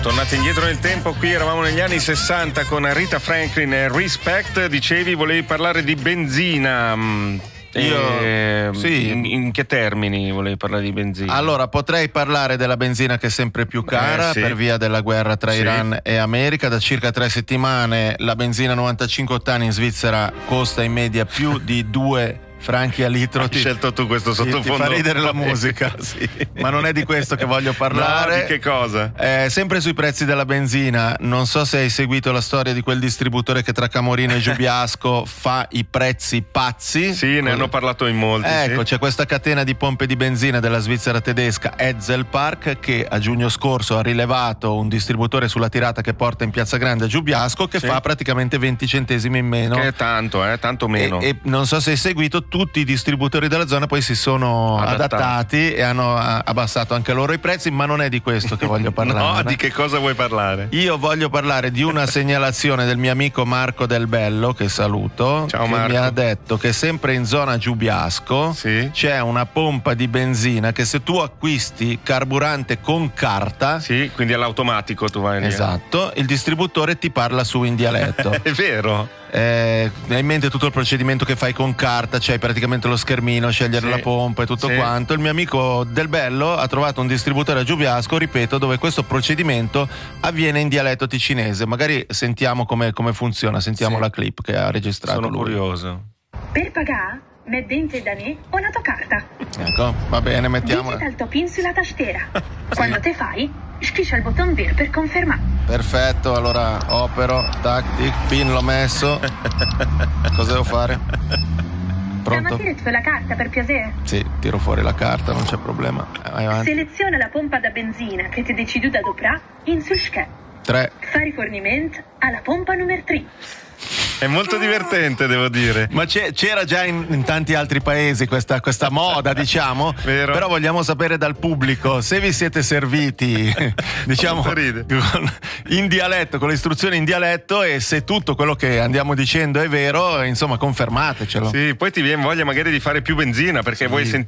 Tornate indietro nel tempo, qui eravamo negli anni 60 con Rita Franklin e Respect. Dicevi, volevi parlare di benzina. Sì. In che termini volevi parlare di benzina? Allora, potrei parlare della benzina che è sempre più cara sì. per via della guerra tra Sì. Iran e America. Da circa 3 settimane la benzina 95 ottani in Svizzera costa in media più di 2 franchi a litro. Hai scelto tu questo sottofondo. Ti fa ridere la musica, sì. ma non è di questo che voglio parlare. No, di che cosa? Sempre sui prezzi della benzina. Non so se hai seguito la storia di quel distributore che tra Camorino e Giubiasco fa i prezzi pazzi. Sì, ne hanno parlato in molti. Ecco, sì. c'è questa catena di pompe di benzina della Svizzera tedesca Ezelpark che a giugno scorso ha rilevato un distributore sulla tirata che porta in Piazza Grande a Giubiasco che Sì. fa praticamente 20 centesimi in meno. Che è tanto, tanto meno. E non so se hai seguito, tutti i distributori della zona poi si sono adattati e hanno abbassato anche loro i prezzi, ma non è di questo che voglio parlare. No, di che cosa vuoi parlare? Io voglio parlare di una segnalazione del mio amico Marco Del Bello, che saluto. Ciao, che Marco. mi ha detto che sempre in zona Giubiasco Sì. c'è una pompa di benzina che se tu acquisti carburante con carta, Sì, quindi all'automatico tu vai lì. esatto, il distributore ti parla su in dialetto. È vero. Hai in mente tutto il procedimento che fai con carta, c'hai praticamente lo schermino, scegliere Sì. la pompa e tutto Sì. quanto. Il mio amico Del Bello ha trovato un distributore a Giubiasco, ripeto, dove questo procedimento avviene in dialetto ticinese. Magari sentiamo come funziona, sentiamo Sì. la clip che ha registrato Sono lui. curioso. Per pagare, met dentro da me o la tua carta. Ecco, va bene, mettiamo. Digita il tuo PIN sulla tastiera. Quando te fai, schiaccia il bottone verde per confermare. Perfetto, allora opero, tactic, pin l'ho messo. Cosa devo fare? Pronto? Stamattina la carta per piacere. Sì, tiro fuori la carta, non c'è problema. Vai avanti. Seleziona la pompa da benzina che ti decidi da doprà in sul schè. 3. Fa rifornimento alla pompa numero 3. È molto divertente, devo dire. Ma c'era già in tanti altri paesi questa moda, diciamo. Vero. Però vogliamo sapere dal pubblico se vi siete serviti, diciamo, in dialetto, con le istruzioni in dialetto, e se tutto quello che andiamo dicendo è vero, insomma, confermatecelo. Sì, poi ti viene voglia magari di fare più benzina perché vuoi sentire